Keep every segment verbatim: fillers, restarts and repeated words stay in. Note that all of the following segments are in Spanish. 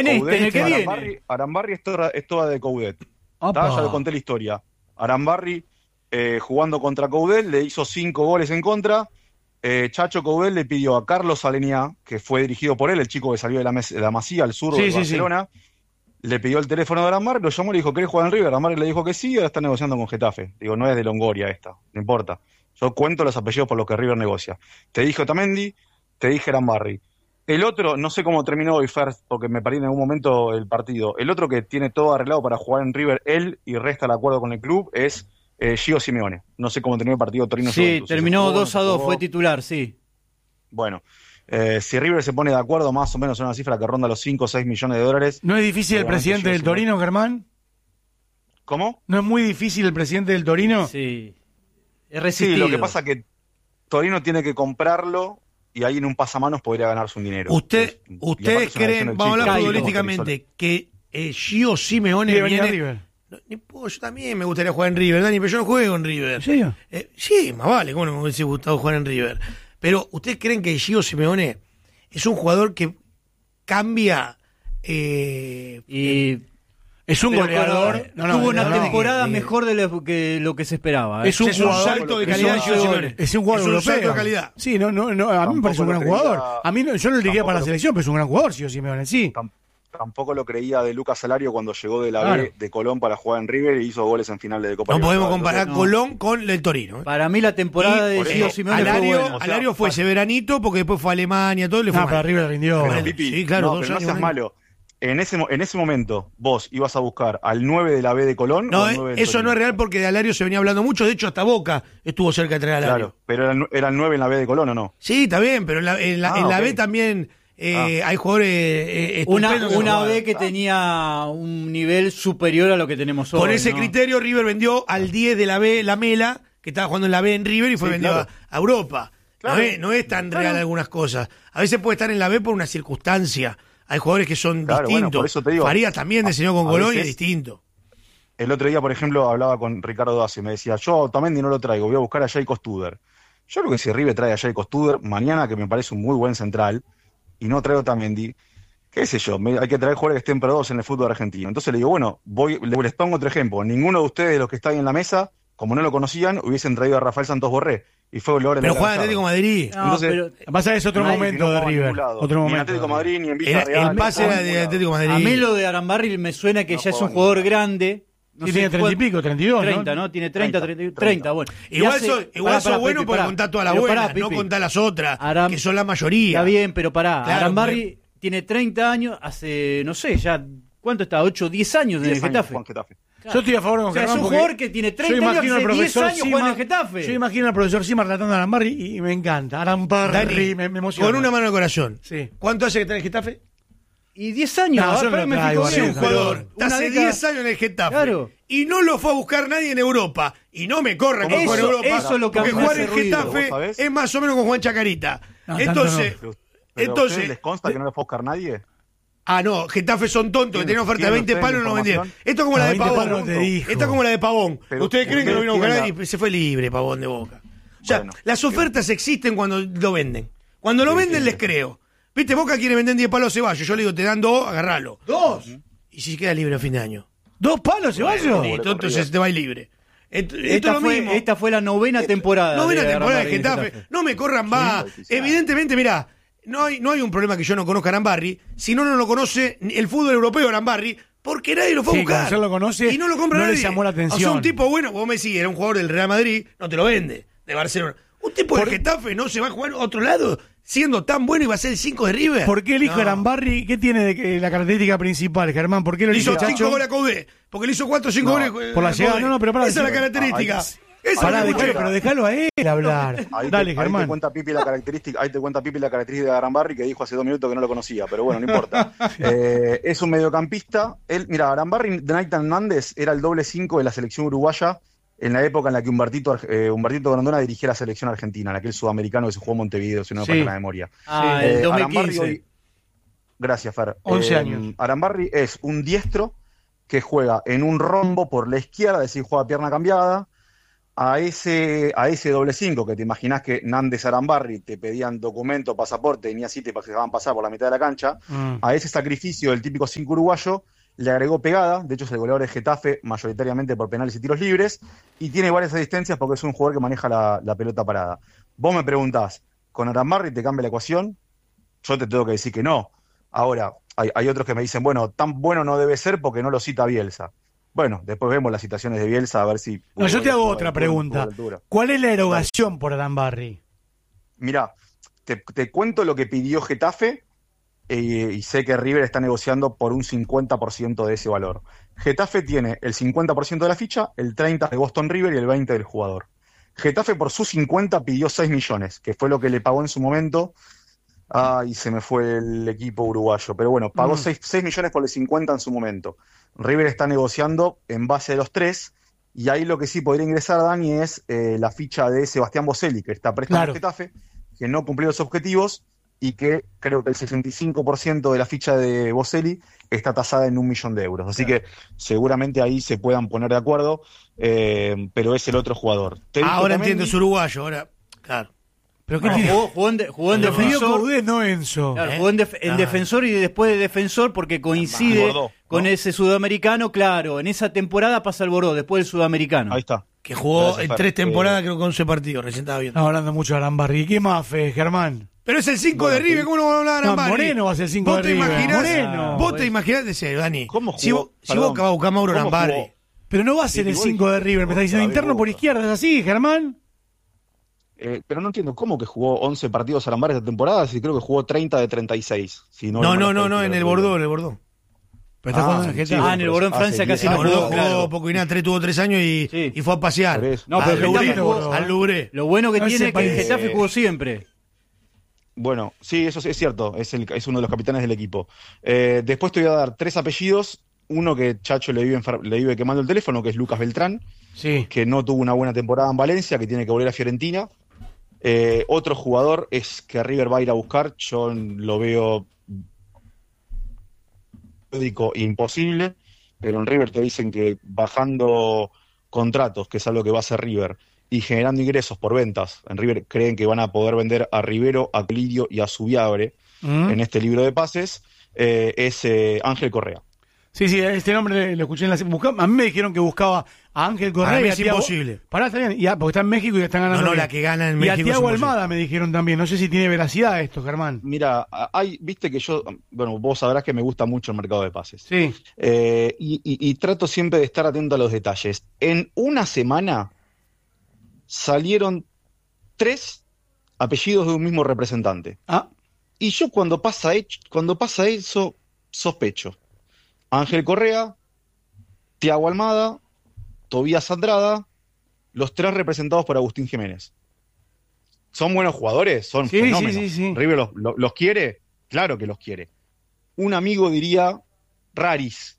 este, en el que viene. Arambarri, Arambarri es, toda, es toda de Coudet. Ya le conté la historia. Arambarri, eh, jugando contra Coudet, le hizo cinco goles en contra. Eh, Chacho Coudet le pidió a Carlos Aleniá, que fue dirigido por él, el chico que salió de la, mes, de la Masía, al sur sí, de sí, Barcelona, sí. Le pidió el teléfono de Arambarri, lo llamó y le dijo, ¿querés jugar en River? Arambarri le dijo que sí, ahora está negociando con Getafe. Digo, no es de Longoria esta, no importa. Yo cuento los apellidos por los que River negocia. Te dije Otamendi, te dije Arambarri. El otro, no sé cómo terminó hoy, Fer, porque me perdí en algún momento el partido. El otro que tiene todo arreglado para jugar en River, él, y resta el acuerdo con el club, es eh, Gio Simeone. No sé cómo terminó el partido Torino. Sí, terminó dos a dos, fue titular, sí. Bueno, eh, si River se pone de acuerdo, más o menos en una cifra que ronda los cinco o seis millones de dólares. ¿No es difícil el presidente del Torino, Germán? ¿Cómo? ¿No es muy difícil el presidente del Torino? Sí. Es resistido. Sí, lo que pasa es que Torino tiene que comprarlo y ahí en un pasamanos podría ganarse un dinero. Usted, ¿Ustedes creen, vamos a hablar futbolísticamente, que eh, Gio Simeone viene... viene a River? No, yo también me gustaría jugar en River, Dani, pero yo no juego en River. ¿En serio? Eh, sí, más vale, ¿cómo no me hubiese gustado jugar en River? Pero, ¿ustedes creen que Gio Simeone es un jugador que cambia... Eh, y eh, es un goleador. No, no, tuvo una no, no, temporada no, mejor de lo que, lo que se esperaba. ¿eh? Es un, es un salto de calidad. Es un, es un jugador es un europeo. salto de calidad. Sí, no, no, no, a mí me parece un gran jugador. A mí no, yo no lo diría para la selección, pero es un gran jugador, Gio Simeone, sí. Tampoco lo creía de Lucas Salario cuando llegó de la claro. B de Colón para jugar en River y hizo goles en finales de Copa. No podemos comparar no. Colón con el Torino. ¿eh? Para mí la temporada y, de Gio Simeone Alario, fue buena. O sea, Alario fue ese veranito porque después fue a Alemania, todo le fue no, mal. para River rindió. Pero, Pipi, sí, claro, no, pero no seas malo. En ese, en ese momento, vos ibas a buscar al nueve de la B de Colón. No, o al nueve eso no es real porque de Alario se venía hablando mucho. De hecho, hasta Boca estuvo cerca de traer a Alario. Claro, pero era, era el nueve en la B de Colón, ¿o no? Sí, está bien, pero en la, en la, ah, en la okay. B también eh, ah. hay jugadores. Eh, una una B que tenía un nivel superior a lo que tenemos hoy. Por ese ¿no? criterio, River vendió al diez de la B, la Mela, que estaba jugando en la B en River y fue sí, vendido claro. a, a Europa. Claro. No, es, no es tan claro. real algunas cosas. A veces puede estar en la B por una circunstancia. Hay jugadores que son claro, distintos. Bueno, por eso te digo, Farías también diseñó con Colón y es distinto. El otro día, por ejemplo, hablaba con Ricardo Daci y me decía, yo a Otamendi no lo traigo, voy a buscar a Jacob Studer. Yo creo que si River trae a Jacob Studer mañana, que me parece un muy buen central, y no traigo a Otamendi, qué sé yo, me, hay que traer jugadores que estén perdidos en el fútbol argentino. Entonces le digo, bueno, voy, les pongo otro ejemplo. Ninguno de ustedes, de los que están ahí en la mesa, como no lo conocían, hubiesen traído a Rafael Santos Borré. Y fue goleador en Pero juega en Atlético Madrid. No, Entonces, pero pasa es otro momento no de River. Otro momento. Ni en Atlético Madrid, ni en Villarreal. El pase era de Atlético Madrid. A mí lo de Arambarri me suena que no, ya es un jugador grande. No sí, tiene treinta y pico, treinta y dos, treinta, ¿no? ¿no? Tiene treinta, treinta, treinta, bueno. Igual hace, eso, igual pará, eso bueno porque contá todas las buenas, pará, no contá las otras, Aram, que son la mayoría. Está bien, pero pará, claro, Arambarri pero... tiene treinta años, hace, no sé, ya, ¿cuánto está? ocho, diez años en el Getafe. Getafe. Claro. Yo estoy a favor con o sea, Germán. Es un jugador que tiene treinta años, hace diez años juega en el Getafe. Yo imagino al profesor Simar tratando a Arambarri y me encanta. Arambarri, me, me emociona. Con una mano en el corazón. Sí. ¿Cuánto hace que está en el Getafe? Y diez años. No, yo no me traigo, fijo bien, un jugador. Hace diez años en el Getafe. Claro. Y no lo fue a buscar nadie en Europa. Y no me corra con jugar en Europa. Eso es lo que porque jugar en Getafe es más o menos con Juan Chacarita. No, entonces, no. pero, entonces. ¿les consta que no le fue a buscar nadie? Ah, no, Getafe son tontos, que tienen oferta de veinte palos y no lo vendieron. Esto es como la de Pavón. Esto es como la de Pavón. Pero ¿Ustedes creen que lo vino a buscar nadie? Y se fue libre Pavón de Boca. O sea, bueno, las ofertas ¿qué? existen cuando lo venden. Cuando lo sí, venden sí, les sí. creo. Viste, Boca quiere vender diez palos a Ceballos. Yo le digo, te dan dos, agarralo. ¿Dos? Y si queda libre a fin de año. ¿Dos palos Ceballos? Sí, entonces te va libre. Esto, esta, esto fue, es lo mismo. esta fue la novena temporada. Novena de temporada de Getafe. Getafe. No me corran más. Sí, evidentemente, mirá. No hay, no hay un problema que yo no conozca a Arambarri, si no, no lo conoce el fútbol europeo Arambarri, porque nadie lo fue sí, a buscar. Cuando se lo conoce, y no lo compra no nadie. le llamó la atención. O sea, un tipo bueno, vos me decís, era un jugador del Real Madrid, no te lo vende, de Barcelona. Un tipo de Getafe no se va a jugar a otro lado, siendo tan bueno y va a ser el cinco de River. ¿Por qué elijo no. Arambarri? ¿Qué tiene de que, la característica principal, Germán? ¿Por qué lo hizo hizo cinco goles a Coudet? Porque le hizo cuatro o cinco no, goles. Por la llegada, no, no, pero para. Esa es la característica. Ah, Esa Pará, dejalo, pero déjalo a él hablar. Ahí Dale, te, Germán. Ahí te cuenta Pipi la característica, ahí te cuenta Pipi la característica de Arambarri que dijo hace dos minutos que no lo conocía, pero bueno, no importa. eh, es un mediocampista. Él, mira, Arambarri de Nathan Hernández era el doble cinco de la selección uruguaya en la época en la que Humbertito, eh, Humbertito Grondona dirigía la selección argentina, en aquel sudamericano que se jugó en Montevideo, si no me sí. falla la memoria. Ah, eh, el dos mil quince. Hoy, gracias, Fer. once eh, años. Arambarri es un diestro que juega en un rombo por la izquierda, es decir, juega pierna cambiada. a ese, a ese doble cinco, que te imaginás que Nández Arambarri te pedían documento, pasaporte, ni así te dejaban pasar por la mitad de la cancha, mm. a ese sacrificio del típico cinco uruguayo le agregó pegada. De hecho es el goleador de Getafe mayoritariamente por penales y tiros libres, y tiene varias asistencias porque es un jugador que maneja la, la pelota parada. Vos me preguntás, ¿con Arambarri te cambia la ecuación? Yo te tengo que decir que no. Ahora, hay, hay otros que me dicen, bueno, tan bueno no debe ser porque no lo cita Bielsa. Bueno, después vemos las citaciones de Bielsa a ver si... No, yo te hago otra pregunta. ¿Cuál es la erogación por Arambarri? Mirá, te, te cuento lo que pidió Getafe eh, y sé que River está negociando por un cincuenta por ciento de ese valor. Getafe tiene el cincuenta por ciento de la ficha, el treinta por ciento de Boston River y el veinte por ciento del jugador. Getafe por sus cincuenta pidió seis millones, que fue lo que le pagó en su momento. Ah, y se me fue el equipo uruguayo. Pero bueno, pagó mm. seis millones por el cincuenta en su momento. River está negociando en base de los tres, y ahí lo que sí podría ingresar, Dani, es eh, la ficha de Sebastián Boselli, que está prestado claro. en Getafe, que no cumplió los objetivos, y que creo que el sesenta y cinco por ciento de la ficha de Boselli está tasada en un millón de euros. Así claro. que seguramente ahí se puedan poner de acuerdo, eh, pero es el otro jugador. Ahora entiendo, es uruguayo, ahora, claro. ¿Pero qué no, tiene? Jugó, jugó en, de, jugó en defensor. Coudet, no Enzo. Claro, ¿Eh? Jugó en, def, en ah. defensor y después de defensor porque coincide Bordeaux, con ¿no? ese sudamericano. Claro, en esa temporada pasa el Bordeaux, después el sudamericano. Ahí está. Que jugó en tres temporadas, eh, creo que once partidos. Recién estaba viendo. Estamos hablando mucho de Arambarri. ¿Qué más, Fe, Germán? Pero es el cinco bueno, de River, ¿cómo no vamos a hablar de Arambarri? No, Moreno va a ser el cinco de River. Imaginás, Moreno. Vos te imaginás, de serio, Dani. ¿Cómo jugó? Si vos, si vos vas a buscar a Mauro Arambarri. Pero no va a ser el cinco de River, me está diciendo interno por izquierda, ¿es así, Germán? Eh, pero no entiendo, ¿cómo que jugó once partidos Arambarri esta temporada? Si creo que jugó treinta de treinta y seis. Si no, no, no, no, no, en el Bordeaux, en el Bordeaux. Pero está ah, jugando en el Getafe. Ah, en el Bordeaux en Francia casi no jugó. jugó, claro. Poco y nada, tres, tuvo tres años y, sí. y fue a pasear. No, pero al Louvre, jugó, al Louvre. Lo bueno que no tiene es que el parece. Getafe jugó siempre. Bueno, sí, eso es cierto, es, el, es uno de los capitanes del equipo. Eh, después te voy a dar tres apellidos. Uno que Chacho le vive, le vive quemando el teléfono, que es Lucas Beltrán, sí. que no tuvo una buena temporada en Valencia, que tiene que volver a Fiorentina. Eh, otro jugador es que River va a ir a buscar, yo lo veo imposible, pero en River te dicen que bajando contratos, que es algo que va a hacer River, y generando ingresos por ventas, en River creen que van a poder vender a Rivero, a Clidio y a Zubiabre mm. en este libro de pases, eh, es eh, Ángel Correa. Sí, sí, este nombre lo escuché en la... Busca, a mí me dijeron que buscaba a Ángel Correa. A mí y a es Thiago, imposible. Pará, está bien, y a, porque está en México y están ganando. No, no, bien. la que gana en y México. Y a Thiago Almada me dijeron también. No sé si tiene veracidad esto, Germán. Mira, hay, viste que yo, bueno, vos sabrás que me gusta mucho el mercado de pases. Sí. Eh, y, y, y trato siempre de estar atento a los detalles. En una semana salieron tres apellidos de un mismo representante. Ah. Y yo cuando pasa, hecho, cuando pasa eso, sospecho. Ángel Correa, Thiago Almada, Tobías Andrada, los tres representados por Agustín Jiménez. ¿Son buenos jugadores? Son sí, fenómenos. Sí, sí, sí. ¿River los, los, los quiere? Claro que los quiere. Un amigo diría raris.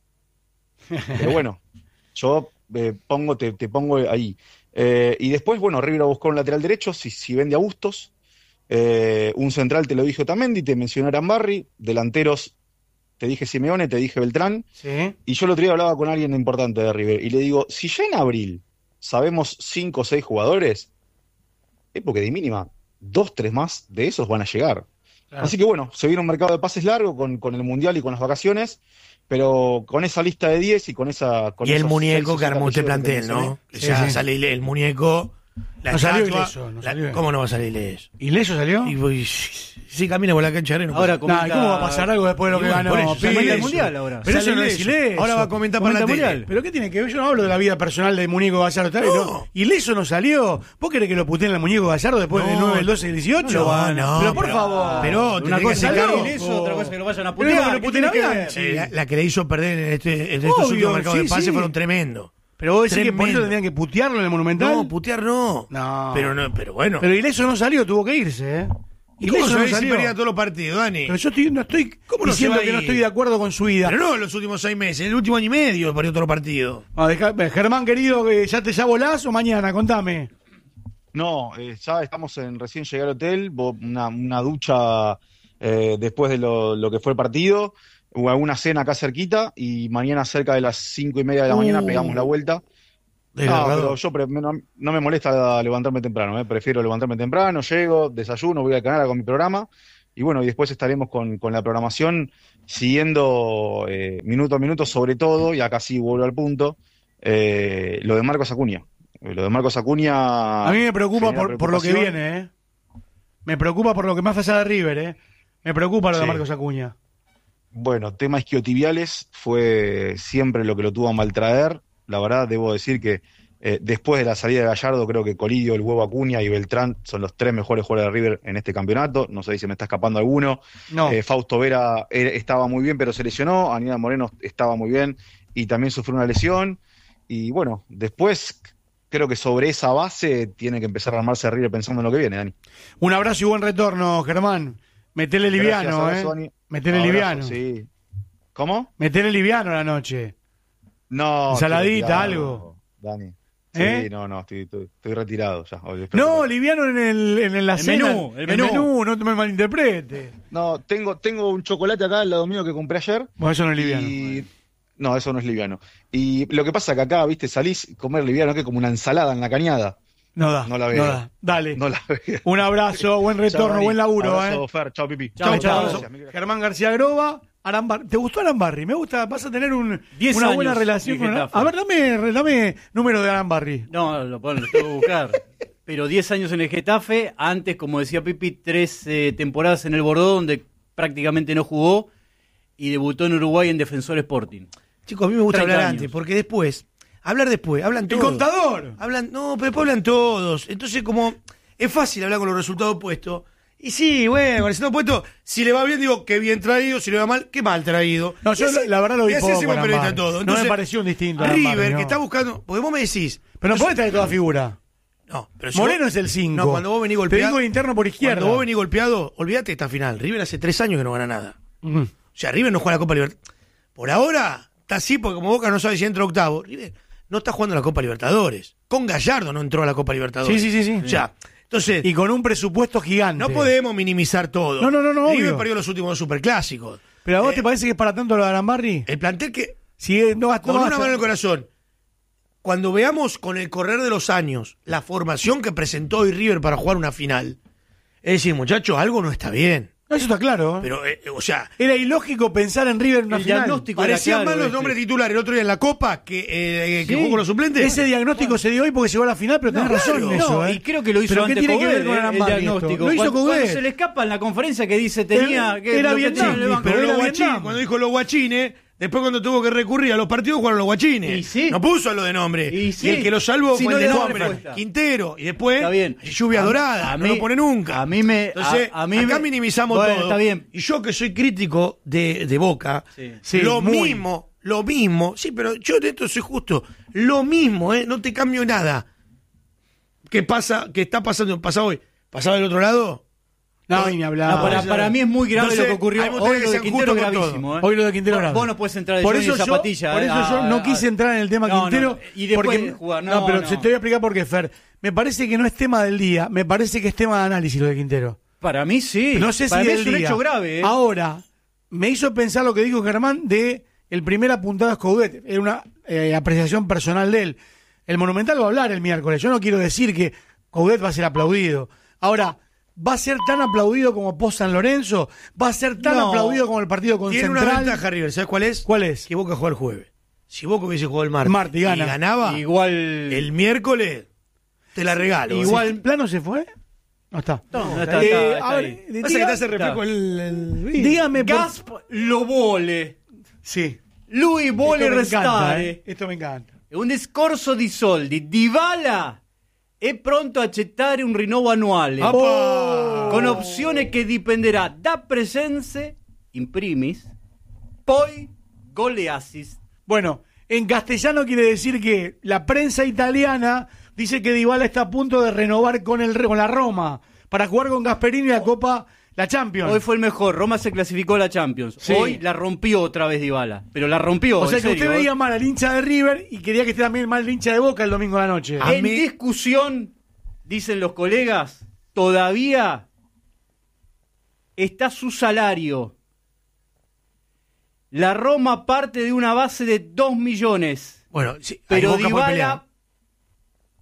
Pero bueno, yo eh, pongo, te, te pongo ahí. Eh, y después, bueno, River buscó un lateral derecho, si, si vende a Bustos. Eh, un central te lo dijo Otamendi, te mencionó Arambarri. Delanteros te dije Simeone, te dije Beltrán. Sí. Y yo el otro día hablaba con alguien importante de River y le digo, si ya en abril sabemos cinco o seis jugadores, es porque de mínima dos, tres más de esos van a llegar. Claro. Así que bueno, se viene un mercado de pases largo con, con el Mundial y con las vacaciones, pero con esa lista de diez y con esa... Con y el muñeco que armó este plantel, ¿no? Sí, ya sí. sale el muñeco... La no salió estatua, ileso, no la, salió. ¿Cómo no va a salir ileso? ¿Ileso salió? Y, y, sí, camina por la cancha de arena. Ahora nah, ¿cómo va a pasar algo después de lo que ganó? Por eso, sale el Mundial ahora. Pero eso no es ileso. Ahora va a comentar para la Mundial. ¿Pero qué tiene que ver? Yo no hablo de la vida personal del muñeco Gallardo. No. No. ¿Ileso no salió? ¿Vos querés que lo puteen al muñeco Gallardo después no. del nueve, el doce y el dieciocho? No, no. Pero por pero, favor. Pero una cosa es que ileso, otra cosa que lo vayan a putear. Pero que lo puteen sí. la, la que le hizo perder en, este, en estos Obvio, últimos mercados sí, de pases sí. fueron tremendos. Pero vos decís Tremendo. que por eso tendrían que putearlo en el Monumental. No, putear no. No. Pero no, pero bueno. Pero Ileso no salió, tuvo que irse, ¿eh? ¿Y cómo Ileso no se salió. perdía todos los partidos, Dani? Pero yo estoy, no estoy ¿Cómo no diciendo se va que no a ir? estoy de acuerdo con su vida. Pero no en los últimos seis meses, el último año y medio perdió todos los partidos. Ah, deja, Germán, querido, que ¿ya te ya volás o mañana? Contame. No, eh, ya estamos en recién llegar al hotel, una, una ducha eh, después de lo, lo que fue el partido, una cena acá cerquita y mañana cerca de las cinco y media de la uh. mañana pegamos la vuelta. No, pero yo pre- no, no me molesta levantarme temprano, ¿eh? Prefiero levantarme temprano, llego, desayuno, voy al canal con mi programa y bueno, y después estaremos con, con la programación siguiendo eh, minuto a minuto, sobre todo, y acá sí vuelvo al punto, eh, lo de Marcos Acuña. Lo de Marcos Acuña... A mí me preocupa por, por lo que viene, ¿eh? Me preocupa por lo que más allá de River, ¿eh? Me preocupa lo sí. de Marcos Acuña. Bueno, tema isquiotibiales fue siempre lo que lo tuvo a maltraer. La verdad, debo decir que eh, después de la salida de Gallardo, creo que Colidio, el Huevo Acuña y Beltrán son los tres mejores jugadores de River en este campeonato. No sé si se me está escapando alguno. No. Eh, Fausto Vera eh, estaba muy bien, pero se lesionó. Aníbal Moreno estaba muy bien y también sufrió una lesión. Y bueno, después creo que sobre esa base tiene que empezar a armarse a River pensando en lo que viene, Dani. Un abrazo y buen retorno, Germán. Metele liviano, Gracias, ¿eh? Dani. Metele Abrazo, liviano. Sí. ¿Cómo? Metele liviano la noche. No. Ensaladita, retirado, algo. Dani. Sí, ¿Eh? no, no, estoy, estoy, estoy retirado ya. Hoy, no, liviano en el, en el, la el cena, menú, el, el menú. menú, no te me malinterprete. No, tengo, tengo un chocolate acá al lado mío que compré ayer. Bueno, eso no es liviano. Y... No, eso no es liviano. Y lo que pasa es que acá, viste, salís comer liviano, que es como una ensalada en la cañada. No da, no la veo. No da. Dale. No la veo. Un abrazo, buen retorno, Chau, buen laburo. Abrazo, eh. Fer. Chao, Pipi. Chao, Chau, chao. chau. Germán García Groba. Arambarri. ¿Te gustó Arambarri? Me gusta, vas a tener un, una años buena relación con Getafe. A ver, dame, dame número de Arambarri. No, lo, lo tengo que buscar. Pero diez años en el Getafe, antes, como decía Pipi, tres eh, temporadas en el Bordeaux, donde prácticamente no jugó, y debutó en Uruguay en Defensor Sporting. Chicos, a mí me gusta hablar años. antes, porque después, hablar después, hablan todos. ¡El contador! Hablan, no, pero después hablan todos. Entonces, como es fácil hablar con los resultados opuestos. Y sí, bueno, con el resultado opuesto, si le va bien, digo, qué bien traído, si le va mal, qué mal traído. No, yo ese, la verdad lo vi y así poco hacemos con periodista Arambarri. todo. Entonces, no me pareció un distinto. River, Arambarri, no. que está buscando, porque vos me decís. Pero no yo- podés traer toda figura. No, pero si Moreno vos- es el cinco. No, cuando vos venís Te golpeado. digo interno por izquierda. Cuando vos venís golpeado, olvídate de esta final. River hace tres años que no gana nada. Mm. O sea, River no juega la Copa Libertadores. Por ahora, está así porque como Boca no sabe si entra octavo. River no está jugando la Copa Libertadores. Con Gallardo no entró a la Copa Libertadores. Sí, sí, sí, sí. O sea, entonces, Y con un presupuesto gigante. no podemos minimizar todo. No, no, no, no, River obvio. perdió los últimos dos superclásicos. ¿Pero a vos Eh, te parece que es para tanto lo de Arambarri? El plantel que, Si eh, no vas con no una vas a- mano en el corazón, cuando veamos con el correr de los años la formación que presentó hoy River para jugar una final, es decir, muchachos, algo no está bien. No, eso está claro. ¿eh? Pero, eh, o sea, Era ilógico pensar en River en una El final. diagnóstico era parecían claro, más los este. nombres titulares el otro día en la Copa que, eh, que Sí. jugó con los suplentes. Ese diagnóstico se dio hoy porque llegó a la final, pero tenés No, razón claro. en eso. No, ¿eh? y creo que lo hizo ¿Pero antes qué tiene que Coudet, ver con eh, el Arambarri esto? diagnóstico. Lo hizo cuando, Coudet. cuando se le escapa en la conferencia que dice tenía Era- que era lo que Vietnam, tenía en el banco. Pero Era los Vietnam. guachines, cuando dijo los guachines, después cuando tuvo que recurrir a los partidos jugaron los guachines. Y sí. No puso lo de nombre. Y Y, sí. el que lo salvó Si fue no el de le da nombre, respuesta. Quintero. Y después, Está bien. lluvia A- dorada. a no mí- lo pone nunca. a mí me- Entonces, a- a mí acá me- minimizamos Bueno, todo. está bien. Y yo que soy crítico de, de Boca, Sí. Sí, lo muy. mismo, lo mismo. Sí, pero yo de esto soy justo. Lo mismo, ¿eh? No te cambio nada. ¿Qué pasa? ¿Qué está pasando? ¿Pasado hoy? ¿Pasado del otro lado? No, ni hablar. No, para, para mí es muy grave Entonces, lo que ocurrió. hay mujeres Hoy que lo de sean Quintero es justos con gravísimo. ¿eh? Hoy lo de Quintero Vos- grave. Vos no puedes entrar de por Johnny eso en yo, zapatilla. por eh, eso yo a- no a- quise entrar en el tema No, no, Quintero. y después porque, jugar, no, pero no. se te voy a explicar por qué, Fer. Me parece que no es tema del día, me parece que es tema de análisis lo de Quintero. Para mí sí. No sé Para si mí del es un día. hecho grave. ¿eh? Ahora, me hizo pensar lo que dijo Germán de el primer apuntado a Coudet. Era una eh, apreciación personal de él. El Monumental va a hablar el miércoles. Yo no quiero decir que Coudet va a ser aplaudido. Ahora, ¿va a ser tan aplaudido como Post San Lorenzo? ¿Va a ser tan No. aplaudido como el partido con Tiene una Central? ventaja, River. ¿Sabes cuál es? ¿Cuál es? Que Boca jugó el jueves. Si Boca hubiese jugado el martes, Martes, gana. y ganaba, Igual. el miércoles te la regalo. Igual, ¿eh? ¿el plano se fue? No está. No, no Eh, está, está, está a ver, ahí. diga- Pasa que te hace reflejo está. el, el- dígame por- Gasp lo vole. Sí. Lui vuole Esto me encanta, restare. eh. Esto me encanta. Un discorso di soldi. Dybala è pronto a accettare un rinnovo annuale. ¡Apa! Con opzione che dipenderà da presenze, in primis, poi gol e assist. Bueno, en castellano quiere decir que la prensa italiana dice que Dybala está a punto de renovar con el con la Roma para jugar con Gasperini la Copa, la Champions. Hoy fue el mejor. Roma se clasificó a la Champions. Sí. Hoy la rompió otra vez Dybala. Pero la rompió. o sea en que serio, usted ¿eh? veía mal al hincha de River y quería que esté también mal el hincha de Boca el domingo a la noche. A En mí- discusión, dicen los colegas, todavía está su salario. La Roma parte de una base de dos millones. Bueno, sí, ahí Pero Boca puede Dybala pelear.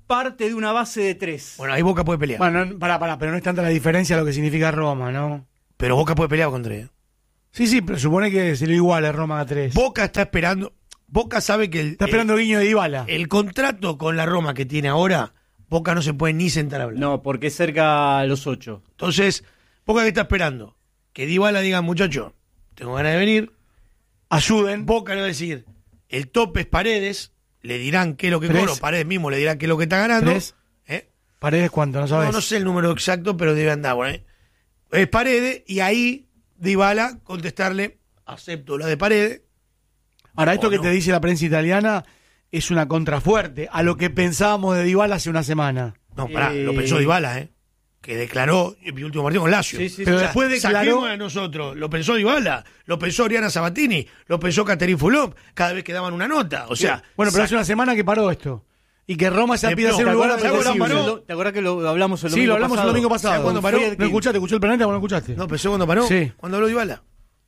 parte de una base de tres. Bueno, ahí Boca puede pelear. Bueno, pará, pará, pero no es tanta la diferencia de lo que significa Roma, ¿no? Pero Boca puede pelear con tres. Sí, sí, pero supone que se lo iguala Roma a tres. Boca está esperando. Boca sabe que el. Está esperando el guiño de Dybala. El contrato con la Roma que tiene ahora, Boca no se puede ni sentar a hablar. No, porque es cerca a los ocho. Entonces, Boca que está esperando que Dybala diga, muchacho, tengo ganas de venir. Ayuden. Boca le va a decir, el tope es Paredes. Le dirán qué es lo que cobro. Paredes mismo le dirán qué es lo que está ganando. ¿Tres? ¿Eh? ¿Paredes cuánto? ¿No sabes? No, no sé el número exacto, pero debe andar. Bueno, ¿eh? Es Paredes y ahí Dybala contestarle, acepto la de Paredes. Ahora, esto Oh, que no. te dice la prensa italiana es una contrafuerte a lo que pensábamos de Dybala hace una semana. No, pará, Eh. lo pensó Dybala, ¿eh? Que declaró en mi último partido con Lazio. Sí, sí, Pero sí. después declaró... Saquemos de nosotros. Lo pensó Dybala, lo pensó Oriana Sabatini, lo pensó Caterin Fulop cada vez que daban una nota. O sea, Bueno, pero sa- hace una semana que paró esto. Y que Roma se De- pide a no, hacer ¿te un lugar acuerdas- ¿te acuerdas accesible. cuando paró? ¿Te acuerdas que lo hablamos el domingo Sí, lo hablamos pasado? el domingo pasado. ¿Sabes cuándo paró? ¿No escuchaste? ¿Escuchó el planeta o no escuchaste? No, pensó cuando paró. Sí. Cuando habló Dybala.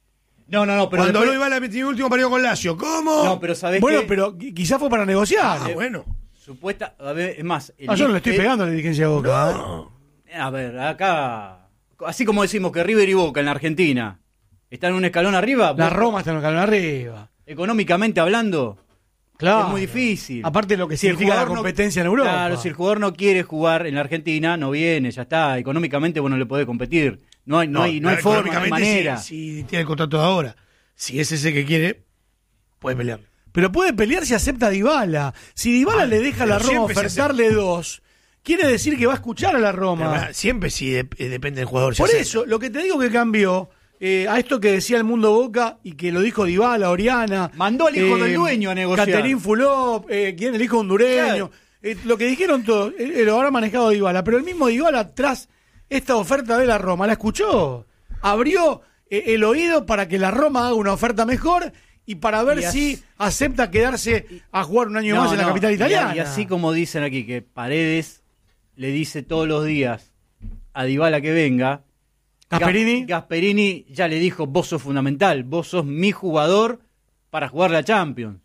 No, no, no, pero Cuando después- habló Dybala en mi último partido con Lazio. ¿Cómo? No, pero ¿sabés Bueno, qué? pero qui- quizás fue para negociar. Ah, bueno. Supuesta, a ver, es más... el Ah, yo no le estoy el- pegando a la dirigencia de Boca. ¿eh? No. A ver, acá... Así como decimos que River y Boca en la Argentina están en un escalón arriba... La Boca, Roma está en el escalón arriba. económicamente hablando, Claro. es muy difícil. Aparte de lo que Si el significa la jugador no- competencia en Europa. Claro, si el jugador no quiere jugar en la Argentina, no viene, ya está. Económicamente, bueno, le puede competir. No hay, no, hay, no hay forma, no hay económicamente, manera. Si, si tiene el contrato de ahora, si es ese que quiere, puede pelear. Pero puede pelear si acepta a Dybala. Si Dybala Ah, le deja a la pero Roma siempre se ofertarle dos, quiere decir que va a escuchar a la Pero, Roma. pará, siempre sí de- eh, depende del jugador. si Por acepta. eso, lo que te digo que cambió, eh, a esto que decía el Mundo Boca y que lo dijo Dybala, Oriana. Mandó al hijo del dueño a negociar. Caterin Fulop, eh, ¿quién? El hijo hondureño. Claro. Eh, lo que dijeron todos, eh, lo habrá manejado Dybala. Pero el mismo Dybala, tras esta oferta de la Roma, la escuchó. Abrió eh, el oído para que la Roma haga una oferta mejor y para ver Y así- si acepta quedarse a jugar un año No, más en la no, capital y- italiana. Y, así como dicen aquí que Paredes le dice todos los días a Dybala que venga, Gasperini. Ga- Gasperini ya le dijo, vos sos fundamental, vos sos mi jugador para jugar la Champions.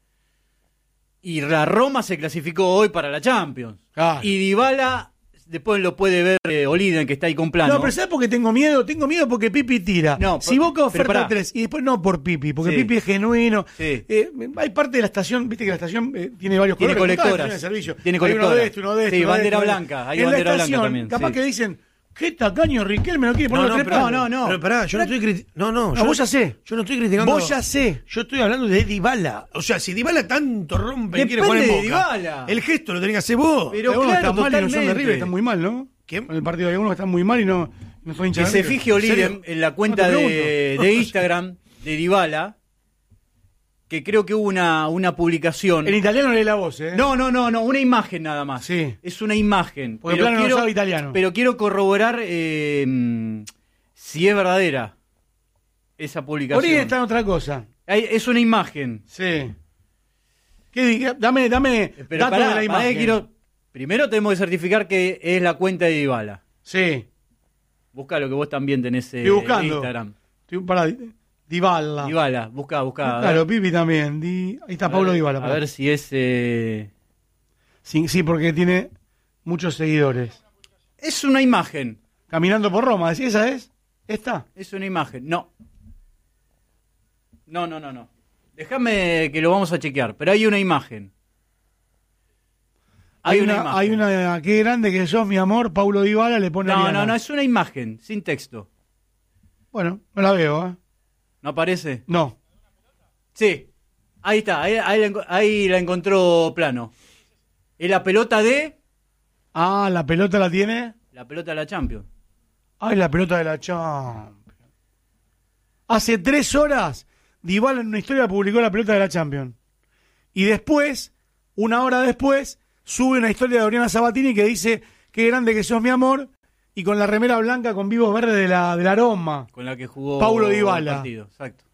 Y la Roma se clasificó hoy para la Champions. Claro. Y Dybala después lo puede ver eh, Oliden, que está ahí con plano. No, pero ¿sabes por qué tengo miedo? Tengo miedo porque Pipi tira. No, si por- Boca pero oferta pará. tres y después no por Pipi, porque Sí. Pipi es genuino. Sí. Eh, hay parte de la estación, viste que la estación eh, tiene varios Tiene colores. como colectoras. cada estación de servicio. Tiene Hay uno colectoras. de esto, uno de esto. Sí, uno de bandera esto. blanca, hay en bandera la blanca estación, también, capaz sí. que dicen, qué tacaño Riquelme lo quiere poner No, los no, tres pero- palos. no, no. Pero pará, yo no estoy criticando. No, no, No, yo, vos ya sé. yo no estoy criticando. Vos ya sé. Yo estoy hablando de Dybala. O sea, si Dybala tanto rompe y quiere Depende jugar en de Boca, Dybala. el gesto lo tenés que hacer vos. Pero Algunos claro, están mal y no son de totalmente. River, están muy mal, ¿no? ¿Quién? En el partido hay algunos que están muy mal y no, no son Que hinchas de se River. fije Oliden ¿En serio? en la cuenta No, te de, pregunto. de Instagram de Dybala, que creo que hubo una, una publicación. En italiano lee la voz, ¿eh? No, no, no, no, una imagen nada más. Sí. Es una imagen. Porque Plano no sabe italiano. Pero quiero corroborar eh, mm, si es verdadera esa publicación. Oliden está en otra cosa. Hay- es una imagen. Sí. ¿Qué di- Dame, dame Pero datos pará, de la pará, imagen. que quiero- primero tenemos que certificar que es la cuenta de Dybala. Sí. Busca lo que vos también tenés eh, Estoy buscando. Instagram. Estoy para Dybala. Dybala, busca, busca. a ver. Claro, Pipi también. Di- Ahí está A Pablo ver, Dybala. A pará. ver si es... eh, Sí, sí, porque tiene muchos seguidores. Es una imagen. Caminando por Roma, ¿sí? ¿Esa es? ¿Esta? Es una imagen. No. No, no, no, no. Déjame que lo vamos a chequear. Pero hay una imagen. Hay, una, imagen. Hay una, qué grande que sos, mi amor, Paulo Dybala le pone No, Ariana. no, no, es una imagen, sin texto. Bueno, no la veo, ¿eh? ¿No aparece? No. Sí. Ahí está, ahí, ahí la, enco- ahí la encontró Plano. Es la pelota de... Ah, la pelota la tiene. La pelota de la Champions. Ay, la pelota de la Champions. Hace tres horas, Dybala en una historia publicó la pelota de la Champions. Y después, una hora después, sube una historia de Oriana Sabatini que dice, qué grande que sos, mi amor, y con la remera blanca con vivos verdes de la, de la Roma. Con la que jugó Paulo el Dybala. partido. Exacto.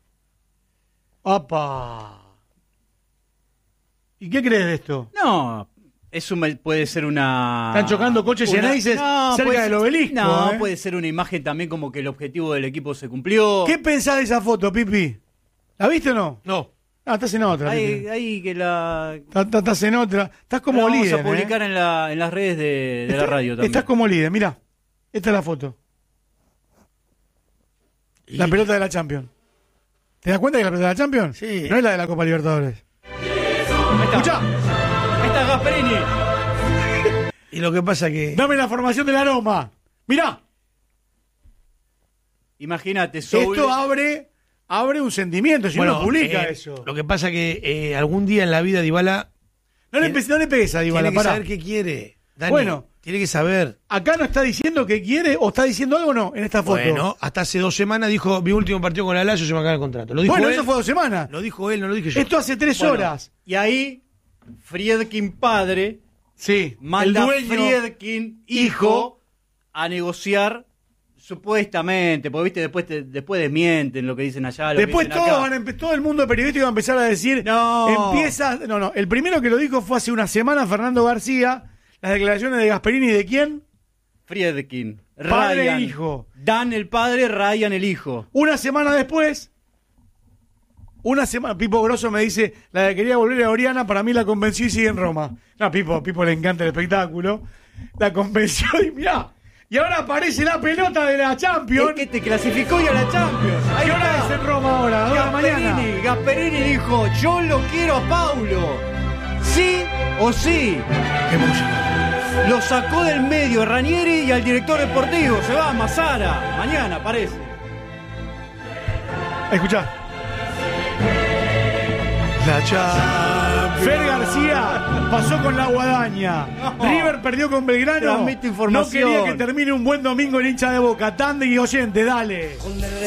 ¡Apa! ¿Y qué crees de esto? No, es un, puede ser una... Están chocando coches una- Eneises cerca puede del ser- obelisco, No, ¿eh? puede ser una imagen también como que el objetivo del equipo se cumplió. ¿Qué pensás de esa foto, Pipi? ¿La viste o no? No. Ah, estás en otra. Ahí, ahí que la... Estás, estás en otra. Estás como la vamos líder. Vamos a publicar ¿eh? en, la, en las redes de, de la radio también. Estás como líder, mirá. Esta es la foto. La y... pelota de la Champions. ¿Te das cuenta que la pelota de la Champions? Sí. No es la de la Copa Libertadores. Escuchá. Esta es Gasperini. Y lo que pasa que... Dame la formación del aroma. Mirá. Imagínate, esto abre, abre un sentimiento, si bueno, uno publica eh, eso. Lo que pasa que eh, algún día en la vida Dybala... No le, no le pegues a Dybala, tiene que pará. saber qué quiere. Dani, bueno, tiene que saber. Acá no está diciendo qué quiere o está diciendo algo o no en esta foto. Bueno, hasta hace dos semanas dijo, mi último partido con la Lazio se me acaba el contrato. Lo dijo bueno, él, eso fue dos semanas. Lo dijo él, no lo dije yo. Esto hace tres bueno, horas. Y ahí, Friedkin padre, sí, manda el a Friedkin hijo a negociar. Supuestamente, porque viste, después te, después desmienten lo que dicen allá. Lo después que dicen todos van a, todo el mundo periodístico va a empezar a decir, no. empieza, no, no, el primero que lo dijo fue hace una semana Fernando García, las declaraciones de Gasperini, ¿de quién? Friedkin. Padre Ryan. e hijo. Dan el padre, Ryan el hijo. Una semana después, una semana, Pipo Grosso me dice, la que quería volver a Oriana, para mí la convenció y sigue en Roma. No, Pipo, Pipo le encanta el espectáculo. La convenció y mirá. Y ahora aparece la pelota de la Champions. Es que te clasificó ya la Champions. Ahí ¿Qué hora es en Roma ahora? ¿A la mañana? Gasperini dijo, yo lo quiero a Paulo. Sí o sí. Qué música. Lo sacó del medio Ranieri y al director deportivo. Se va a Massara. Mañana aparece. Escuchá. La Champions. Fer García pasó con la guadaña. No. River perdió con Belgrano. No quería que termine un buen domingo el hincha de Boca. Tande y oyente, dale.